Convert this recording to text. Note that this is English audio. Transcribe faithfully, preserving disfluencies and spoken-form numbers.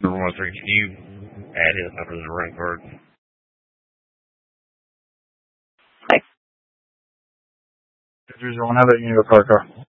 Number one three, can you add his number to the run card? Three zero one, have that unit go car car.